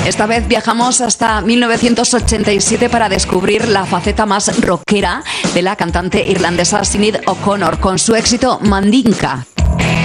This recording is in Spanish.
Esta vez viajamos hasta 1987 para descubrir la faceta más rockera de la cantante irlandesa Sinead O'Connor con su éxito Mandinka.